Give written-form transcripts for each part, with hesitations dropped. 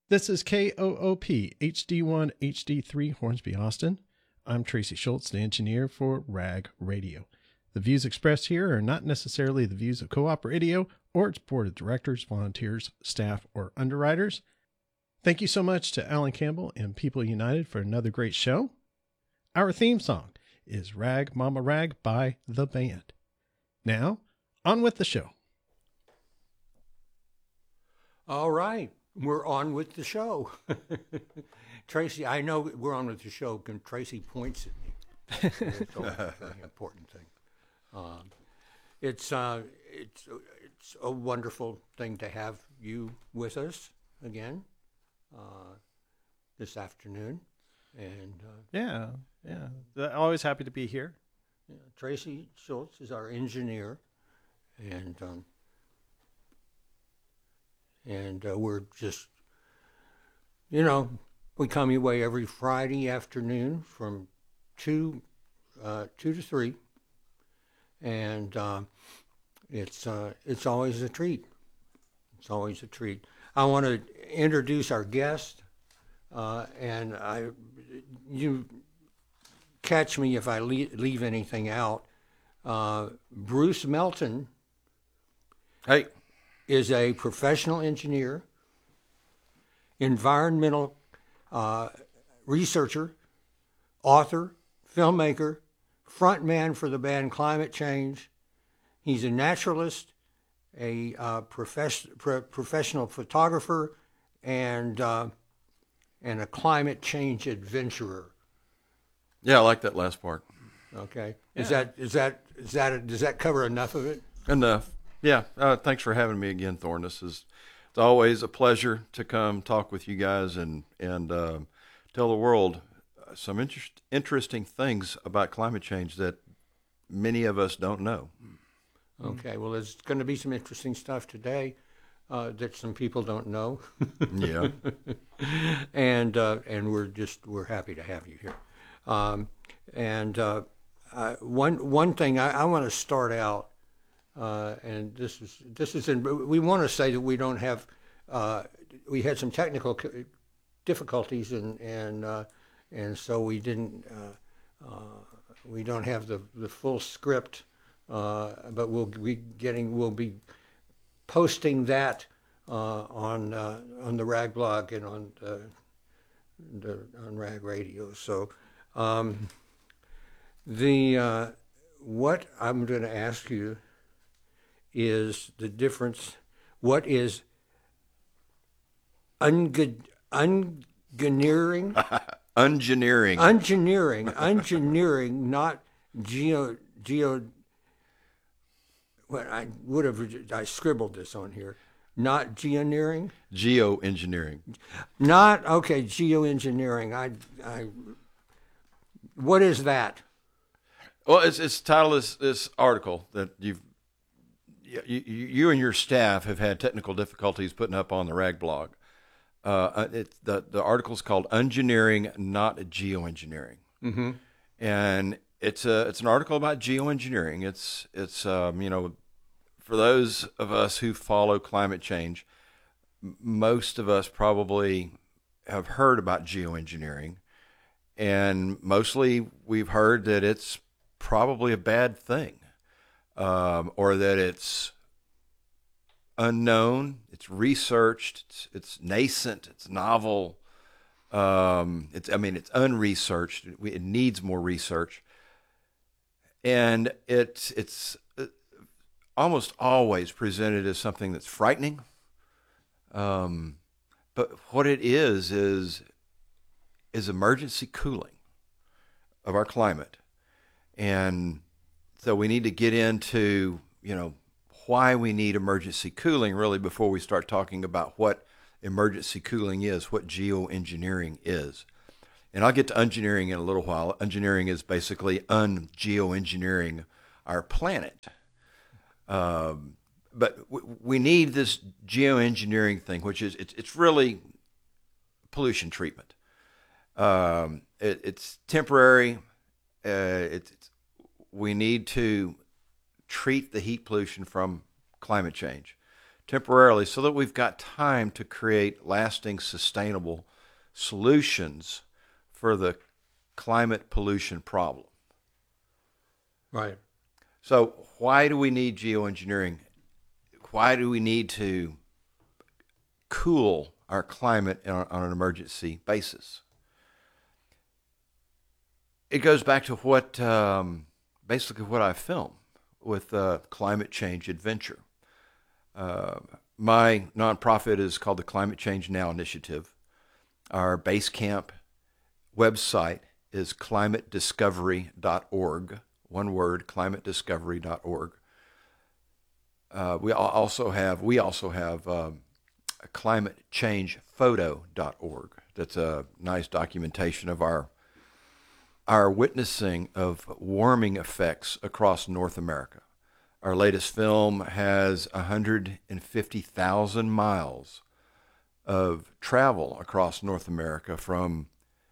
This is KOOP HD1 HD3 Hornsby, Austin. I'm Tracy Schultz, the engineer for RAG Radio. The views expressed here are not necessarily the views of Co-op Radio or its board of directors, volunteers, staff, or underwriters. Thank you so much to Alan Campbell and People United for another great show. Our theme song is Rag Mama Rag by The Band. Now, on with the show. All right, we're on with the show. Tracy, I know we're on with the show because Tracy points at me. It's always a very important thing. It's a wonderful thing to have you with us again this afternoon. And Yeah. Always happy to be here. Tracy Schultz is our engineer, and we're just, we come your way every Friday afternoon from 2 to 3, and it's always a treat. It's always a treat. I want to introduce our guest, and you catch me if I leave anything out. Bruce Melton. Hey. Is a professional engineer, environmental researcher, author, filmmaker, frontman for the band Climate Change. He's a naturalist, a professional photographer, and a climate change adventurer. Yeah, I like that last part. Okay. Yeah. Does that cover enough of it? Enough. Yeah. Thanks for having me again, Thorne. It's always a pleasure to come talk with you guys and tell the world some interesting things about climate change that many of us don't know. Okay. Well, there's going to be some interesting stuff today that some people don't know. Yeah. and we're happy to have you here. One thing I want to start out. And this is we want to say that we don't have we had some technical difficulties and so we don't have the full script, but we'll be posting that on the RAG blog and on RAG Radio. So what I'm going to ask you is the difference. What is engineering? Engineering, not geo. What I scribbled this on here. Not geoengineering. Geoengineering. Not okay. Geoengineering. What is that? Well, it's titled this article that you and your staff have had technical difficulties putting up on the RAG blog. The article's called "Engineering, Not Geoengineering," Mm-hmm. and it's an article about geoengineering. It's for those of us who follow climate change, most of us probably have heard about geoengineering, and mostly we've heard that it's probably a bad thing. Or that it's unknown, it's researched, it's nascent, it's novel. It's unresearched. It needs more research, and it's almost always presented as something that's frightening. But what it is emergency cooling of our climate, and so we need to get into, why we need emergency cooling really before we start talking about what emergency cooling is, what geoengineering is. And I'll get to engineering in a little while. Engineering is basically geoengineering our planet. But we need this geoengineering thing, which is, it's really pollution treatment. It's temporary. We need to treat the heat pollution from climate change temporarily so that we've got time to create lasting, sustainable solutions for the climate pollution problem. Right. So why do we need geoengineering? Why do we need to cool our climate on an emergency basis? It goes back to what basically what I film with Climate Change Adventure. My nonprofit is called the Climate Change Now Initiative. Our base camp website is climatediscovery.org. One word, climatediscovery.org. We also have climatechangephoto.org. That's a nice documentation of our witnessing of warming effects across North America. Our latest film has 150,000 miles of travel across North America from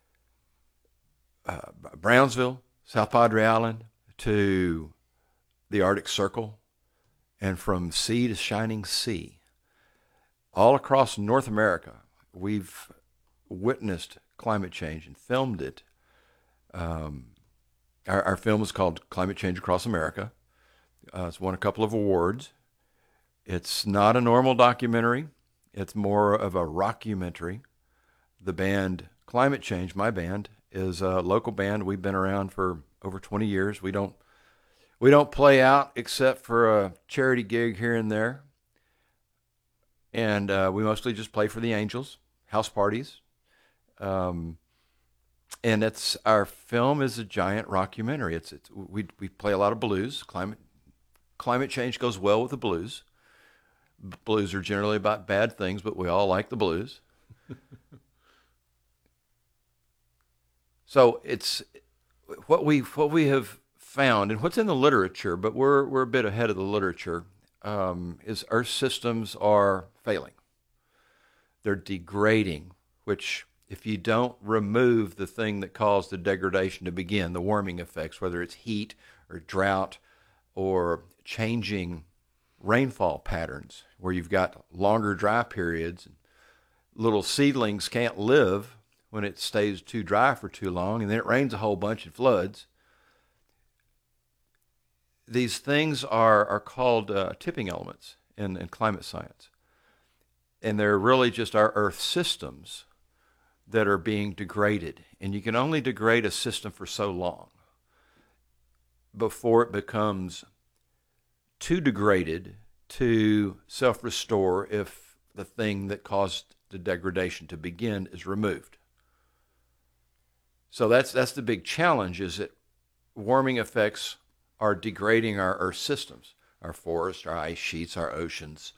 Brownsville, South Padre Island, to the Arctic Circle, and from sea to shining sea. All across North America, we've witnessed climate change and filmed it. Our film is called Climate Change Across America. It's won a couple of awards. It's not a normal documentary. It's more of a rockumentary. The band Climate Change, my band, is a local band. We've been around for over 20 years. We don't play out except for a charity gig here and there. And we mostly just play for the Angels, house parties. And our film is a giant rockumentary. We play a lot of blues. Climate change goes well with the blues. Blues are generally about bad things, but we all like the blues. So it's what we have found, and what's in the literature, but we're a bit ahead of the literature, is Earth systems are failing. They're degrading, which if you don't remove the thing that caused the degradation to begin, the warming effects, whether it's heat or drought or changing rainfall patterns, where you've got longer dry periods, and little seedlings can't live when it stays too dry for too long, and then it rains a whole bunch and floods. These things are called tipping elements in climate science. And they're really just our Earth systems that are being degraded. And you can only degrade a system for so long before it becomes too degraded to self-restore if the thing that caused the degradation to begin is removed. So that's the big challenge, is that warming effects are degrading our Earth systems, our forests, our ice sheets, our oceans.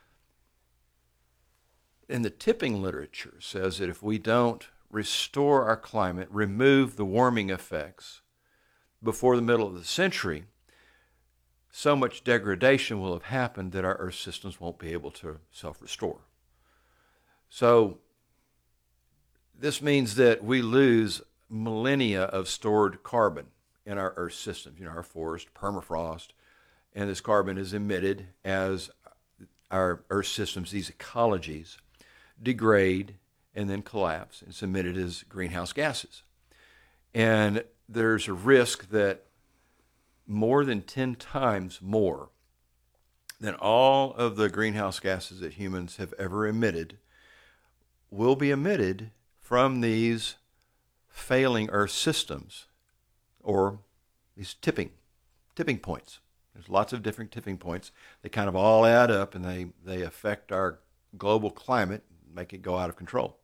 And the tipping literature says that if we don't restore our climate, remove the warming effects before the middle of the century, so much degradation will have happened that our Earth systems won't be able to self-restore. So this means that we lose millennia of stored carbon in our Earth systems, our forest, permafrost, and this carbon is emitted as our Earth systems, these ecologies, degrade and then collapse. It's emitted as greenhouse gases. And there's a risk that more than 10 times more than all of the greenhouse gases that humans have ever emitted will be emitted from these failing Earth systems, or these tipping points. There's lots of different tipping points. They kind of all add up, and they affect our global climate, make it go out of control.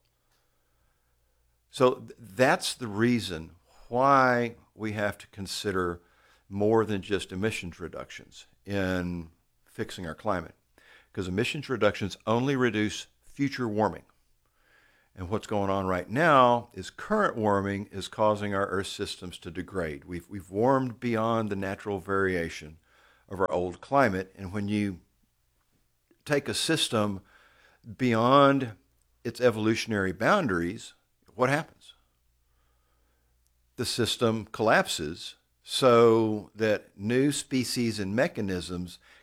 So that's the reason why we have to consider more than just emissions reductions in fixing our climate, because emissions reductions only reduce future warming. And what's going on right now is current warming is causing our Earth systems to degrade. We've warmed beyond the natural variation of our old climate, and when you take a system beyond its evolutionary boundaries, what happens? The system collapses so that new species and mechanisms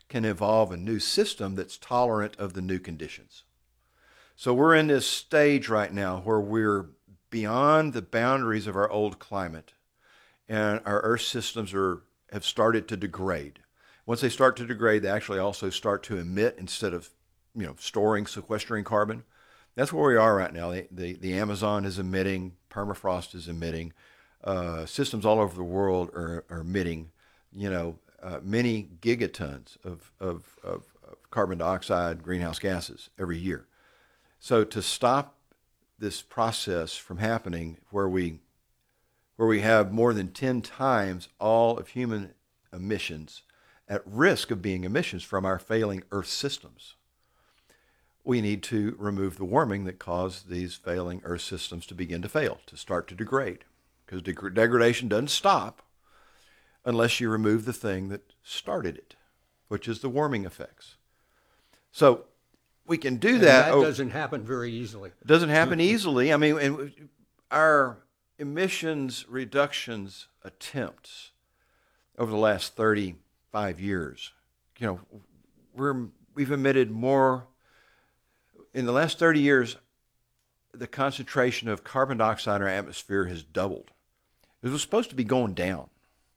can evolve a new system that's tolerant of the new conditions. So we're in this stage right now where we're beyond the boundaries of our old climate, and our Earth systems have started to degrade. Once they start to degrade, they actually also start to emit instead of storing, sequestering carbon. That's where we are right now. The Amazon is emitting, permafrost is emitting, systems all over the world are emitting, many gigatons of carbon dioxide, greenhouse gases every year. So to stop this process from happening, where we have more than 10 times all of human emissions at risk of being emissions from our failing Earth systems, we need to remove the warming that caused these failing Earth systems to begin to fail, to start to degrade. Because degradation doesn't stop unless you remove the thing that started it, which is the warming effects. So we can do that. That doesn't happen very easily. It doesn't happen easily. I mean, and our emissions reductions attempts over the last 35 years, we've emitted more. In the last 30 years, the concentration of carbon dioxide in our atmosphere has doubled. It was supposed to be going down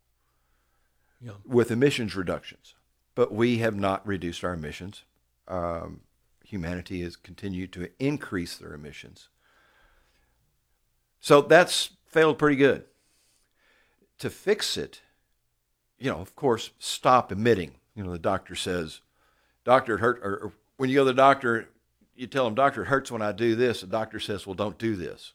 with emissions reductions, but we have not reduced our emissions. Humanity has continued to increase their emissions. So that's failed pretty good. To fix it, of course, stop emitting. The doctor says, doctor, it hurt, or when you go to the doctor, you tell them, doctor, it hurts when I do this. The doctor says, well, don't do this.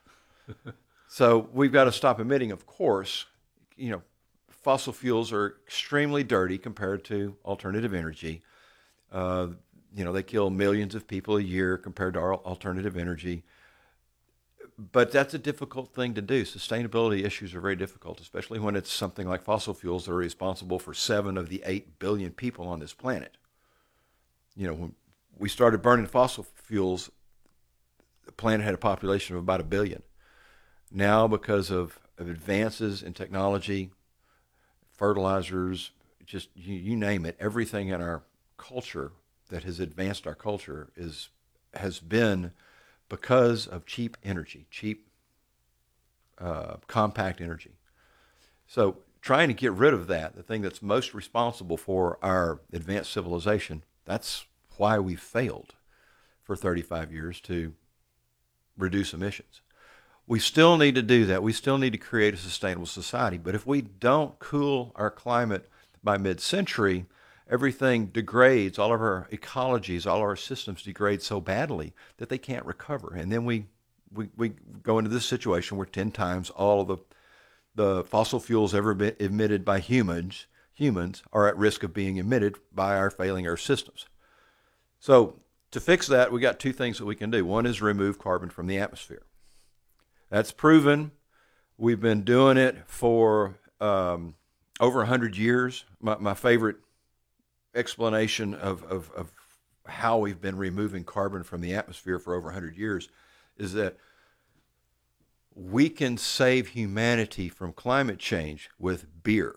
So we've got to stop emitting, of course. Fossil fuels are extremely dirty compared to alternative energy. They kill millions of people a year compared to our alternative energy. But that's a difficult thing to do. Sustainability issues are very difficult, especially when it's something like fossil fuels that are responsible for 7 of the 8 billion people on this planet. When we started burning fossil fuels, the planet had a population of about 1 billion. Now, because of advances in technology, fertilizers, just you name it, everything in our culture that has advanced our culture has been because of cheap energy, compact energy. So trying to get rid of that, the thing that's most responsible for our advanced civilization, that's why we failed for 35 years to reduce emissions. We still need to do that. We still need to create a sustainable society. But if we don't cool our climate by mid-century, everything degrades, all of our ecologies, all of our systems degrade so badly that they can't recover. And then we go into this situation where 10 times all of the fossil fuels ever been emitted by humans are at risk of being emitted by our failing Earth systems. So to fix that, we got 2 things that we can do. One is remove carbon from the atmosphere. That's proven. We've been doing it for over 100 years. My favorite explanation of how we've been removing carbon from the atmosphere for over 100 years is that we can save humanity from climate change with beer.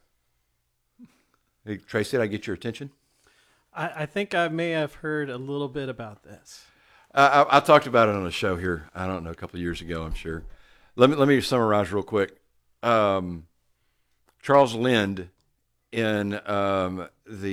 Hey, Tracy, did I get your attention? I think I may have heard a little bit about this. I talked about it on a show here, I don't know, a couple of years ago, I'm sure. Let me summarize real quick. Charles Lind, in about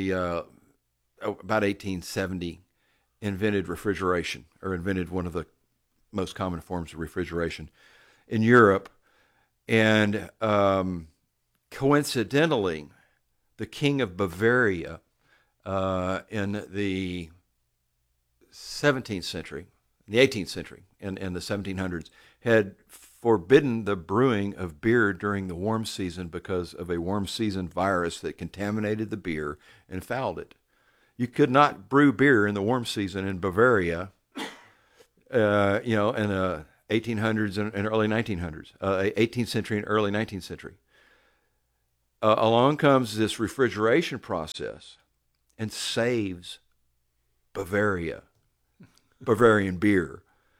1870, invented refrigeration, or invented one of the most common forms of refrigeration in Europe. And coincidentally, the King of Bavaria in the 17th century, the 18th century, and the 1700s, had forbidden the brewing of beer during the warm season because of a warm season virus that contaminated the beer and fouled it. You could not brew beer in the warm season in Bavaria, in the 1800s and early 1900s, 18th century and early 19th century. Along comes this refrigeration process and saves Bavaria, Bavarian beer.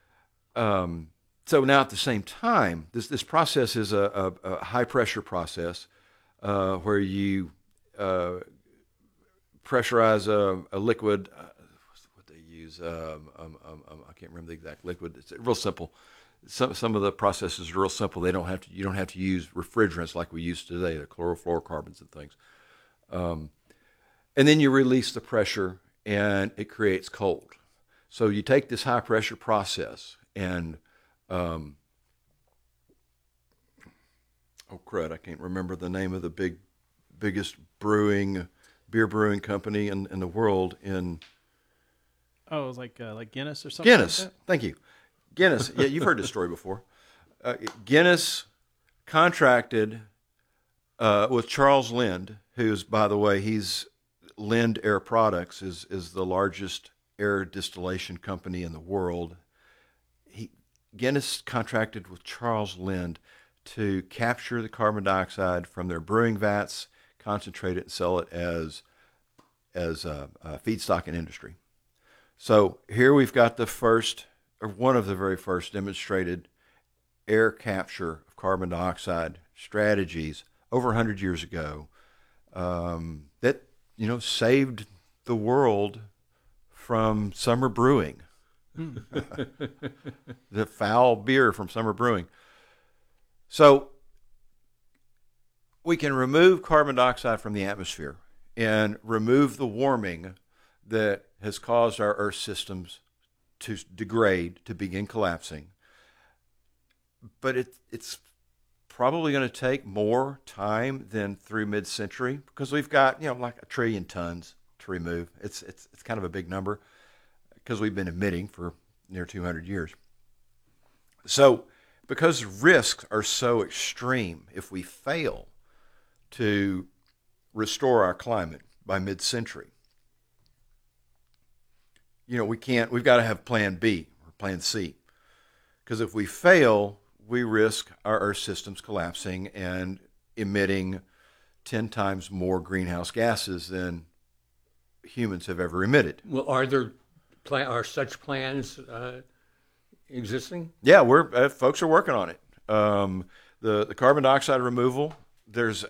So now at the same time, this process is a high pressure process where you pressurize a liquid. What's what they use? I can't remember the exact liquid. It's real simple. Some of the processes are real simple. You don't have to use refrigerants like we use today, the chlorofluorocarbons and things. And then you release the pressure, and it creates cold. So you take this high pressure process, and oh crud, I can't remember the name of the biggest beer brewing company in the world. Oh, it was like Guinness or something. Guinness, like that? thank you. Guinness, yeah, you've heard this story before. Guinness contracted with Charles Lind, who's, by the way, Lind Air Products is the largest air distillation company in the world. Guinness contracted with Charles Lind to capture the carbon dioxide from their brewing vats, concentrate it, and sell it as feedstock in industry. So here we've got one of the very first demonstrated air capture of carbon dioxide strategies over 100 years ago that saved the world from summer brewing, the foul beer from summer brewing. So we can remove carbon dioxide from the atmosphere and remove the warming that has caused our Earth systems to degrade, to begin collapsing. But it's probably going to take more time than through mid-century, because we've got like 1 trillion tons to remove. It's kind of a big number because we've been emitting for near 200 years. So because risks are so extreme, if we fail to restore our climate by mid-century, we've got to have plan B or plan C. Because if we fail, we risk our Earth systems collapsing and emitting 10 times more greenhouse gases than humans have ever emitted. Well, are such plans existing? Yeah, folks are working on it. The carbon dioxide removal, there's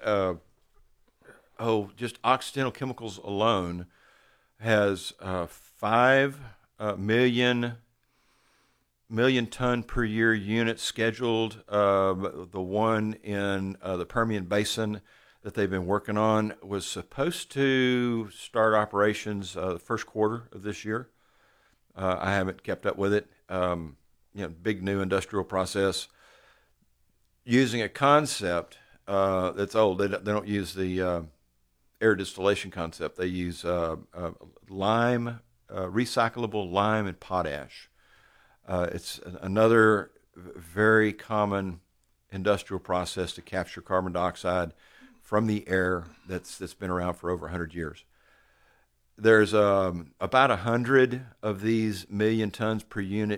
just Occidental Chemicals alone has 5 million ton per year units scheduled. The one in the Permian Basin that they've been working on was supposed to start operations the first quarter of this year. I haven't kept up with it. Big new industrial process using a concept that's old. They don't use the air distillation concept. They use lime, recyclable lime and potash. It's another very common industrial process to capture carbon dioxide from the air that's been around for over 100 years. There's about 100 of these million ton per year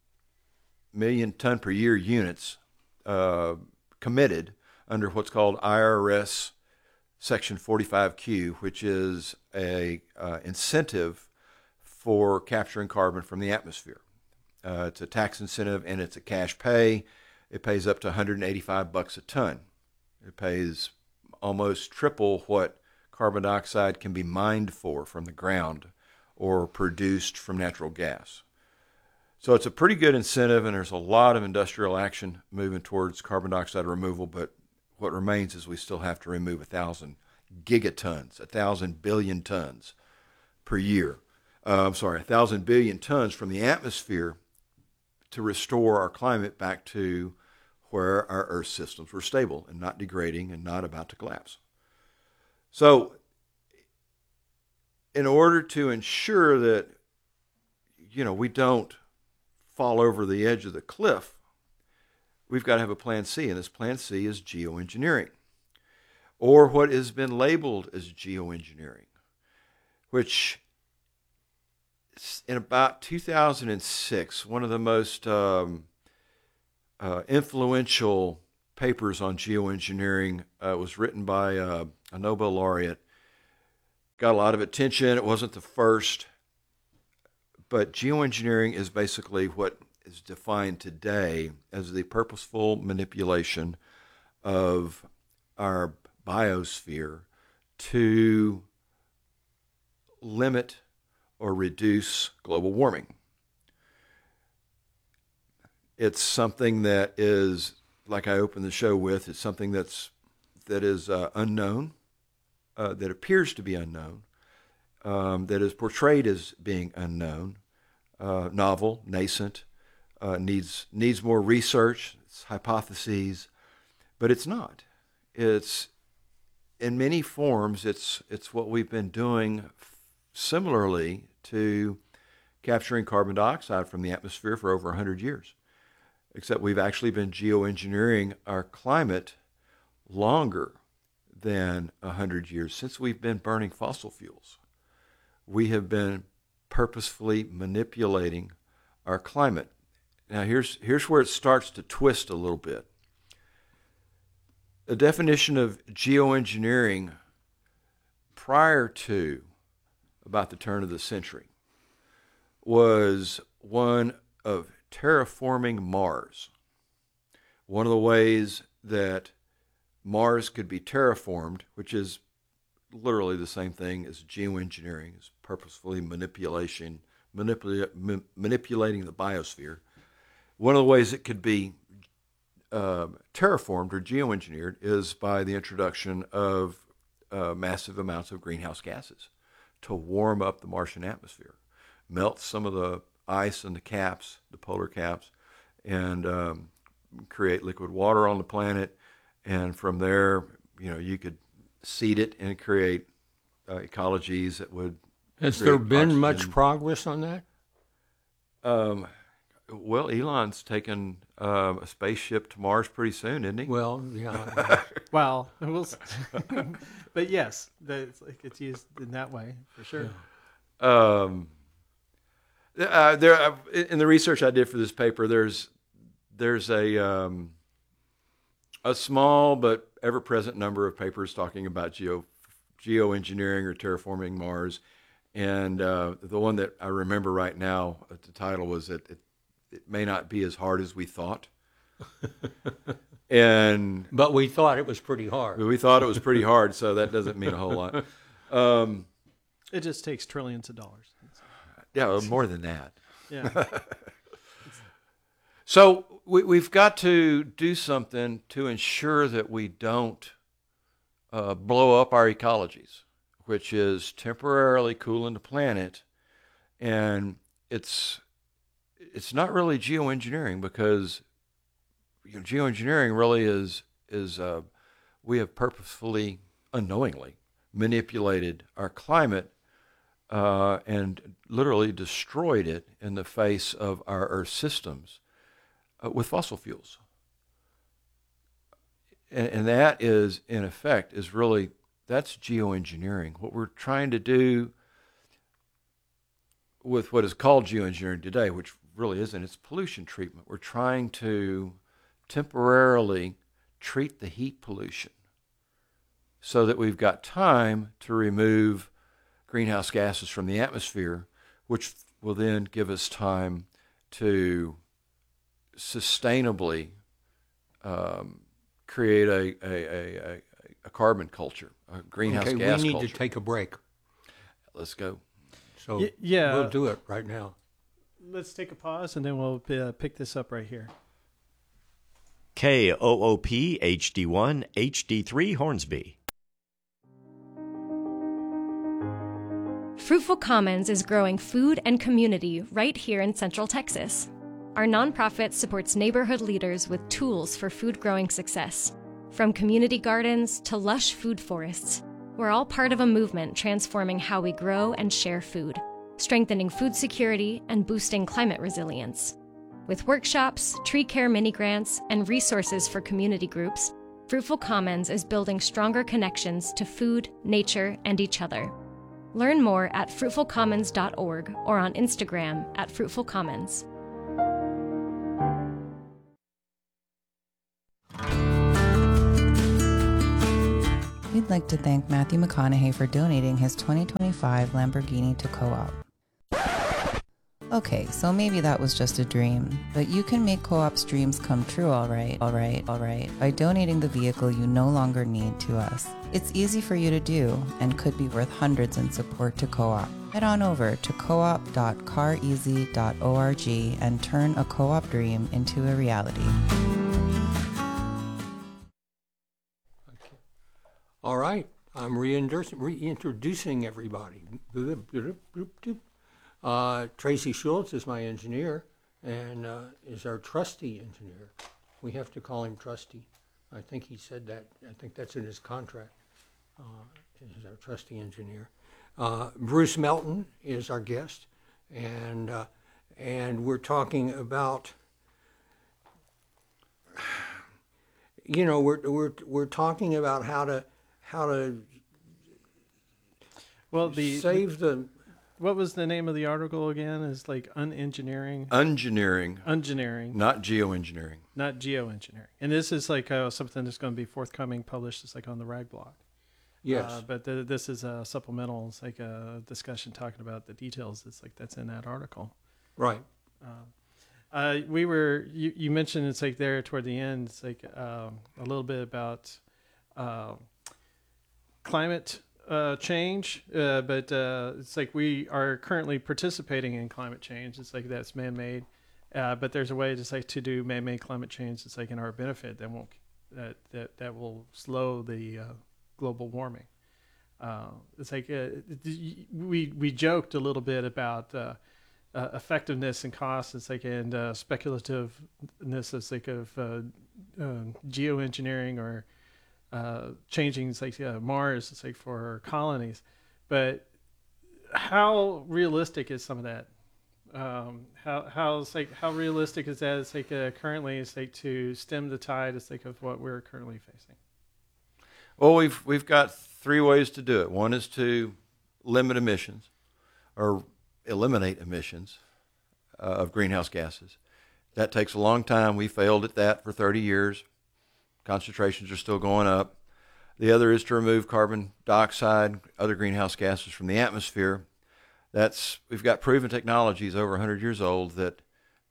units committed under what's called IRS Section 45Q, which is a incentive for capturing carbon from the atmosphere. It's a tax incentive and it's a cash pay. It pays up to $185 a ton. It pays almost triple what carbon dioxide can be mined for from the ground or produced from natural gas. So it's a pretty good incentive, and there's a lot of industrial action moving towards carbon dioxide removal, but what remains is we still have to remove 1,000 gigatons, 1,000 billion tons per year. 1,000 billion tons from the atmosphere to restore our climate back to where our Earth systems were stable and not degrading and not about to collapse. So in order to ensure that, we don't fall over the edge of the cliff, we've got to have a plan C, and this plan C is geoengineering, or what has been labeled as geoengineering, which in about 2006, one of the most influential papers on geoengineering was written by a Nobel laureate. Got a lot of attention. It wasn't the first, but geoengineering is basically what is defined today as the purposeful manipulation of our biosphere to limit or reduce global warming. It's something that is, like I opened the show with, it's something that is unknown, that appears to be unknown, that is portrayed as being unknown, novel, nascent, needs more research, it's hypotheses, but it's not. It's in many forms. It's what we've been doing similarly to capturing carbon dioxide from the atmosphere for over 100 years. Except we've actually been geoengineering our climate longer than 100 years. Since we've been burning fossil fuels, we have been purposefully manipulating our climate. Now here's where it starts to twist a little bit. The definition of geoengineering prior to about the turn of the century was one of terraforming Mars. One of the ways that Mars could be terraformed, which is literally the same thing as geoengineering, is purposefully manipulating the biosphere. One of the ways it could be terraformed or geoengineered is by the introduction of massive amounts of greenhouse gases to warm up the Martian atmosphere, melt some of the ice and the caps, the polar caps, and create liquid water on the planet. And from there, you could seed it and create ecologies that would. Has there been much progress on that? Well, Elon's taking a spaceship to Mars pretty soon, isn't he? Well, yeah. Well, but yes, it's used in that way for sure. There, in the research I did for this paper, there's a small but ever-present number of papers talking about geoengineering or terraforming Mars, and the one that I remember right now, the title was that it may not be as hard as we thought. But we thought it was pretty hard. We thought it was pretty hard, so that doesn't mean a whole lot. It just takes trillions of dollars. Yeah, more than that. Yeah. So we've got to do something to ensure that we don't blow up our ecologies, which is temporarily cooling the planet. And it's not really geoengineering, because geoengineering really is we have purposefully, unknowingly manipulated our climate and literally destroyed it in the face of our Earth systems with fossil fuels. And that is, in effect, that's geoengineering. What we're trying to do with what is called geoengineering today, which really isn't, it's pollution treatment. We're trying to temporarily treat the heat pollution so that we've got time to remove greenhouse gases from the atmosphere, which will then give us time to sustainably create a carbon culture, a greenhouse gas culture. We need to take a break. Let's go. So yeah, we'll do it right now. Let's take a pause, and then we'll pick this up right here. KOOP HD1 HD3 Hornsby. Fruitful Commons is growing food and community right here in Central Texas. Our nonprofit supports neighborhood leaders with tools for food growing success. From community gardens to lush food forests, we're all part of a movement transforming how we grow and share food, strengthening food security and boosting climate resilience. With workshops, tree care mini grants, and resources for community groups, Fruitful Commons is building stronger connections to food, nature, and each other. Learn more at fruitfulcommons.org or on Instagram at fruitfulcommons. We'd like to thank Matthew McConaughey for donating his 2025 Lamborghini to Co-op. Okay, so maybe that was just a dream, but you can make Co-op's dreams come true, all right, by donating the vehicle you no longer need to us. It's easy for you to do and could be worth hundreds in support to Co-op. Head on over to coop.careasy.org and turn a Co-op dream into a reality. All right, I'm reintroducing everybody. Tracy Schultz is my engineer and is our trustee engineer. We have to call him trustee. I think he said that. I think that's in his contract. He's our trustee engineer. Bruce Melton is our guest, and we're talking about, we're talking about how to save the. What was the name of the article again? It's like Engineering, Engineering, not geoengineering. Not geoengineering. And this is like something that's going to be forthcoming, published. It's like on the RAG blog. Yes. But this is a supplemental. It's like a discussion talking about the details. It's like that's in that article. Right. You mentioned it's like there toward the end. It's like a little bit about climate change, but it's like we are currently participating in climate change. It's like that's man-made, but there's a way just like to do man-made climate change. It's like in our benefit that won't that will slow the global warming. It's like we joked a little bit about effectiveness and cost. It's like and speculativeness. It's like of geoengineering or changing it's like Mars. It's like for colonies, but how realistic is some of that? How realistic is that? It's like currently it's like to stem the tide. It's like of what we're currently facing. Well, we've got three ways to do it. One is to limit emissions or eliminate emissions of greenhouse gases. That takes a long time. We failed at that for 30 years. Concentrations are still going up. The other is to remove carbon dioxide, other greenhouse gases from the atmosphere. We've got proven technologies over 100 years old that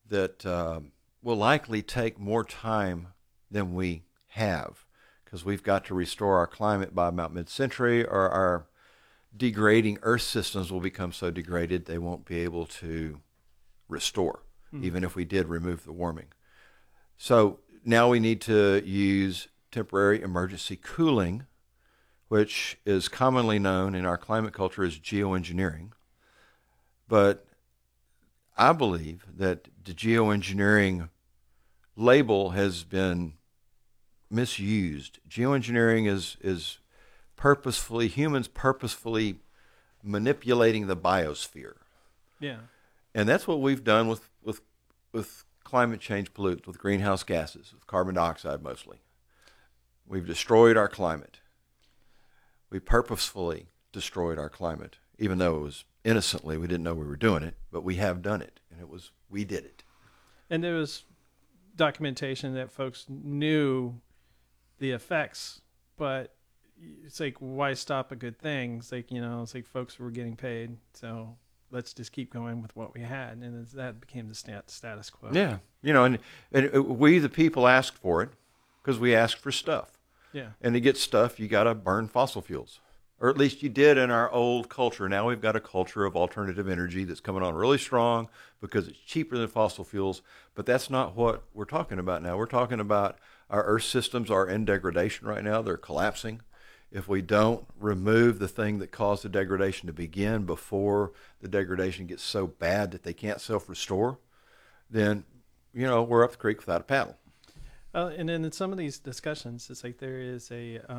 will likely take more time than we have, because we've got to restore our climate by about mid-century, or our degrading Earth systems will become so degraded they won't be able to restore, even if we did remove the warming. So now we need to use temporary emergency cooling, which is commonly known in our climate culture as geoengineering. But I believe that the geoengineering label has been misused. Geoengineering is humans purposefully manipulating the biosphere. Yeah. And that's what we've done with climate change pollutants, with greenhouse gases, with carbon dioxide mostly. We've destroyed our climate. We purposefully destroyed our climate, even though it was innocently, we didn't know we were doing it, but we have done it, and we did it. And there was documentation that folks knew the effects, but it's like, why stop a good thing? It's like, it's like folks were getting paid, so let's just keep going with what we had, and that became the status quo. Yeah, and we the people asked for it because we asked for stuff. Yeah. And to get stuff, you got to burn fossil fuels. Or at least you did in our old culture. Now we've got a culture of alternative energy that's coming on really strong because it's cheaper than fossil fuels. But that's not what we're talking about now. We're talking about our Earth systems are in degradation right now. They're collapsing. If we don't remove the thing that caused the degradation to begin before the degradation gets so bad that they can't self-restore, then, we're up the creek without a paddle. And then in some of these discussions, it's like there is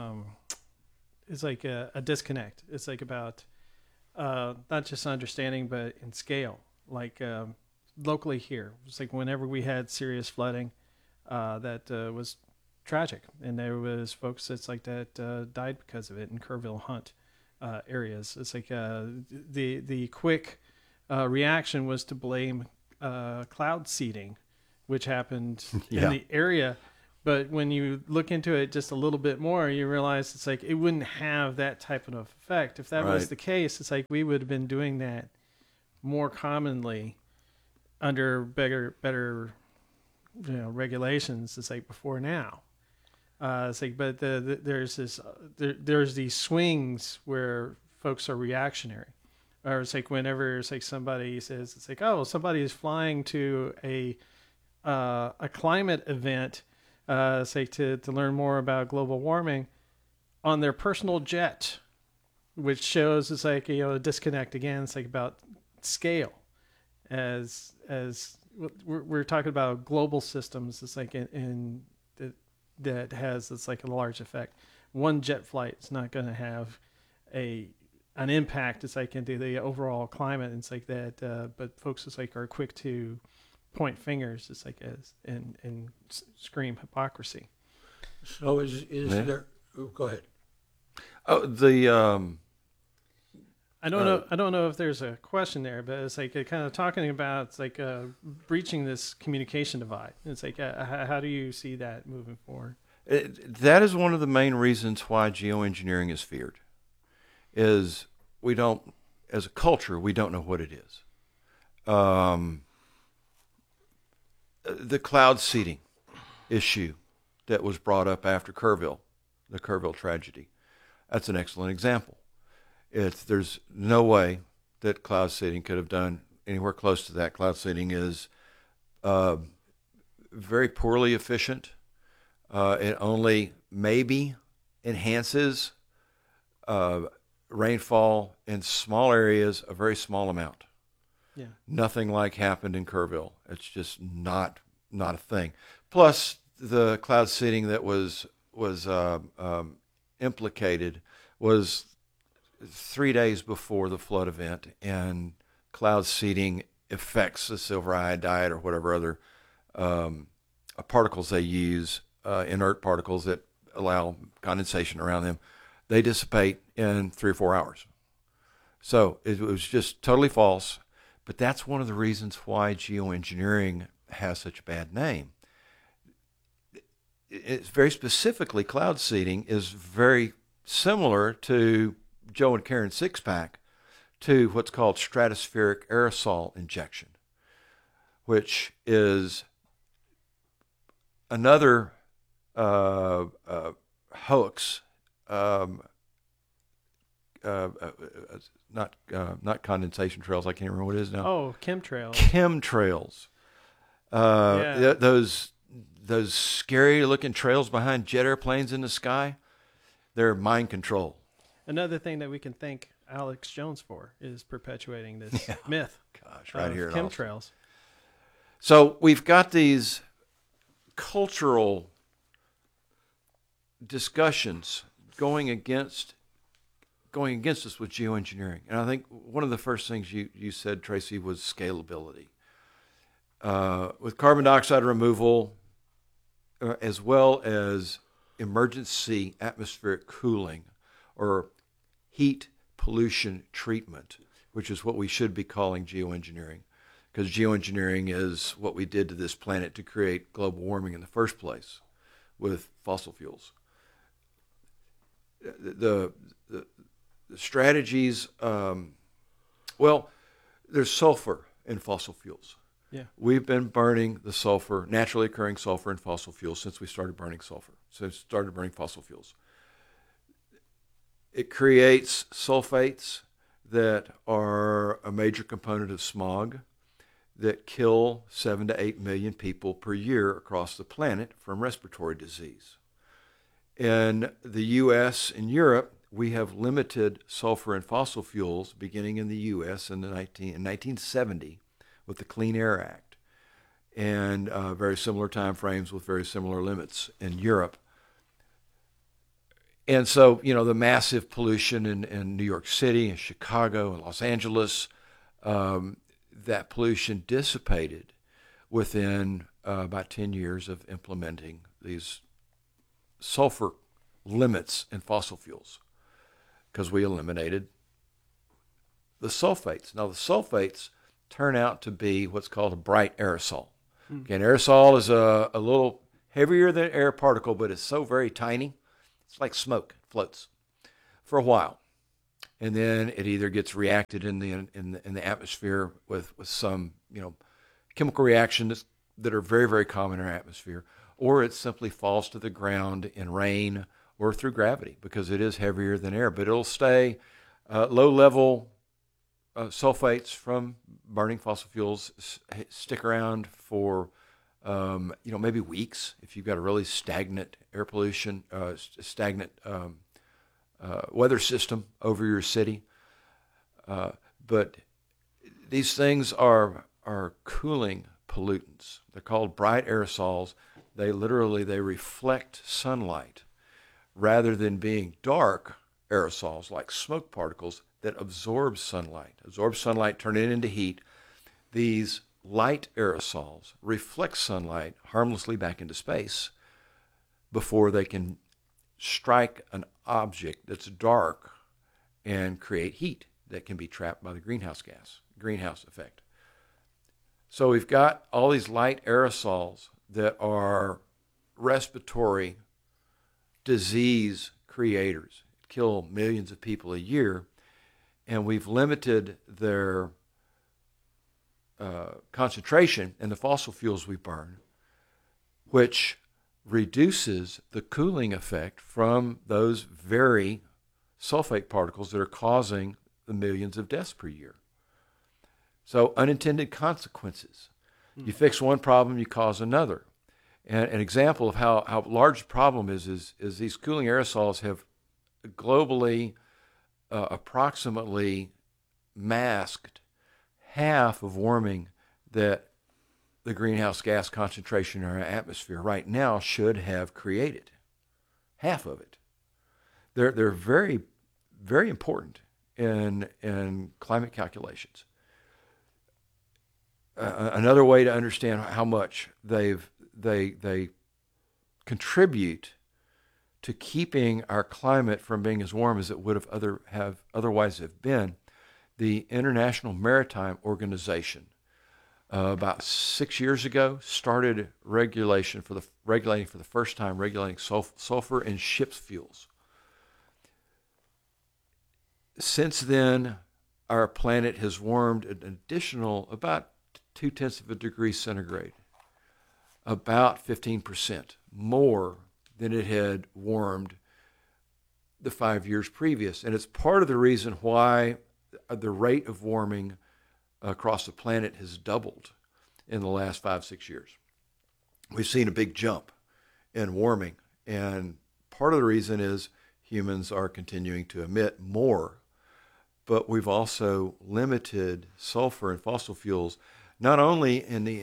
it's like a disconnect. It's like about not just understanding, but in scale. Like locally here, it's like whenever we had serious flooding, that was tragic, and there was folks that's like that died because of it in Kerrville Hunt areas. It's like the quick reaction was to blame cloud seeding, which happened in the area. But when you look into it just a little bit more, you realize it's like it wouldn't have that type of effect. If that was the case, it's like we would have been doing that more commonly under better regulations, it's like before now. It's like, but there's these swings where folks are reactionary, or it's like whenever it's like somebody says, it's like, oh, somebody is flying to a climate event, say to learn more about global warming on their personal jet, which shows it's like, a disconnect again. It's like about scale, as we're talking about global systems. It's like that has, it's like a large effect. One jet flight is not going to have an impact. It's like into the overall climate. It's like that. But folks, it's like are quick to point fingers. It's like and scream hypocrisy. So is there? Go ahead. Oh, I don't know if there's a question there, but it's like kind of talking about, it's like breaching this communication divide. It's like, how do you see that moving forward? That is one of the main reasons why geoengineering is feared. Is we don't, as a culture, we don't know what it is. The cloud seeding issue that was brought up after Kerrville, the Kerrville tragedy, that's an excellent example. There's no way that cloud seeding could have done anywhere close to that. Cloud seeding is very poorly efficient. It only maybe enhances rainfall in small areas, a very small amount. Yeah. Nothing like happened in Kerrville. It's just not a thing. Plus, the cloud seeding that was implicated was 3 days before the flood event, and cloud seeding affects the silver iodide or whatever other particles they use, inert particles that allow condensation around them. They dissipate in 3 or 4 hours. So it was just totally false. But that's one of the reasons why geoengineering has such a bad name. It's very specifically, cloud seeding is very similar to Joe and Karen's six-pack, to what's called stratospheric aerosol injection, which is another hoax. Not condensation trails. I can't remember what it is now. Oh, chemtrails. Chemtrails. Yeah. Those scary-looking trails behind jet airplanes in the sky, they're mind control. Another thing that we can thank Alex Jones for is perpetuating this myth. Gosh, right here. Chemtrails. So we've got these cultural discussions going against us with geoengineering. And I think one of the first things you said, Tracy, was scalability. With carbon dioxide removal, as well as emergency atmospheric cooling or heat pollution treatment, which is what we should be calling geoengineering, because geoengineering is what we did to this planet to create global warming in the first place with fossil fuels. The strategies, there's sulfur in fossil fuels. Yeah. We've been burning the sulfur, naturally occurring sulfur in fossil fuels since we started burning fossil fuels. It creates sulfates that are a major component of smog that kill 7 to 8 million people per year across the planet from respiratory disease. In the U.S. and Europe, we have limited sulfur in fossil fuels beginning in the U.S. in 1970 with the Clean Air Act, and very similar time frames with very similar limits in Europe. And so, the massive pollution in New York City and Chicago and Los Angeles, that pollution dissipated within about 10 years of implementing these sulfur limits in fossil fuels, because we eliminated the sulfates. Now, the sulfates turn out to be what's called a bright aerosol. Okay, an aerosol is a little heavier than an air particle, but it's so very tiny, it's like smoke. It floats for a while, and then it either gets reacted in the atmosphere with some chemical reactions that are very, very common in our atmosphere, or it simply falls to the ground in rain or through gravity because it is heavier than air. But it'll stay low-level sulfates from burning fossil fuels stick around for maybe weeks if you've got a really stagnant air pollution, stagnant weather system over your city. But these things are cooling pollutants. They're called bright aerosols. They reflect sunlight rather than being dark aerosols like smoke particles that absorb sunlight, turn it into heat. These light aerosols reflect sunlight harmlessly back into space before they can strike an object that's dark and create heat that can be trapped by the greenhouse effect. So we've got all these light aerosols that are respiratory disease creators, kill millions of people a year, and we've limited their concentration in the fossil fuels we burn, which reduces the cooling effect from those very sulfate particles that are causing the millions of deaths per year. So unintended consequences. You fix one problem, you cause another. And an example of how large the problem is these cooling aerosols have globally approximately masked half of warming that the greenhouse gas concentration in our atmosphere right now should have created. Half of it. They're very, very important in climate calculations. Another way to understand how much they contribute to keeping our climate from being as warm as it would have otherwise have been, the International Maritime Organization about 6 years ago started regulating for the first time sulfur in ships fuels. Since then, our planet has warmed an additional about 0.2 of a degree centigrade, about 15% more than it had warmed the 5 years previous. And it's part of the reason why the rate of warming across the planet has doubled in the last 5-6 years. We've seen a big jump in warming, and part of the reason is humans are continuing to emit more, but we've also limited sulfur and fossil fuels, not only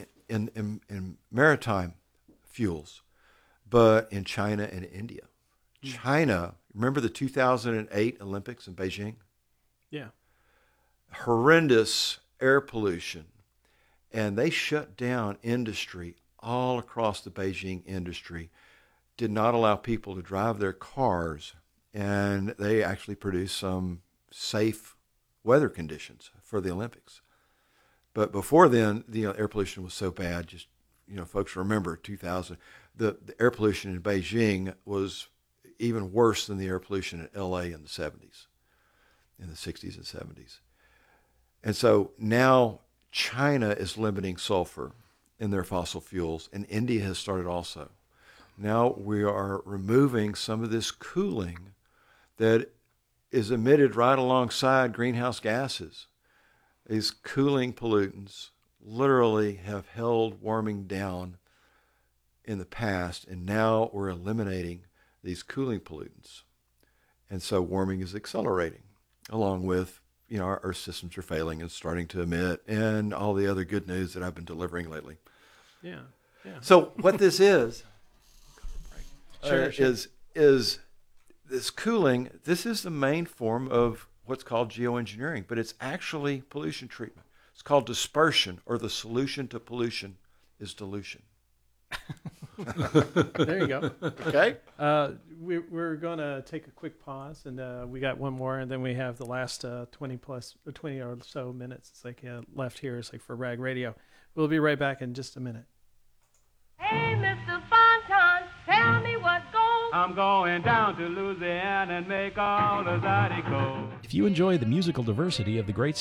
in maritime fuels, but in China and India. China, remember the 2008 Olympics in Beijing? Yeah. Horrendous air pollution, and they shut down industry all across the Beijing industry, did not allow people to drive their cars, and they actually produced some safe weather conditions for the Olympics. But before then, the air pollution was so bad. Just folks remember 2000. The air pollution in Beijing was even worse than the air pollution in L.A. in the 70s, in the 60s and 70s. And so now China is limiting sulfur in their fossil fuels, and India has started also. Now we are removing some of this cooling that is emitted right alongside greenhouse gases. These cooling pollutants literally have held warming down in the past, and now we're eliminating these cooling pollutants. And so warming is accelerating, along with our systems are failing and starting to emit, and all the other good news that I've been delivering lately. Yeah. So what this is Sure. is this cooling. This is the main form of what's called geoengineering, but it's actually pollution treatment. It's called dispersion, or the solution to pollution is dilution. There you go. Okay? We're going to take a quick pause, and we got one more, and then we have the last 20 or so minutes left here. It's for Rag Radio. We'll be right back in just a minute. Hey, Mr. Bonton, tell me what goes. I'm going down to Louisiana and make all the Zydeco. If you enjoy the musical diversity of the great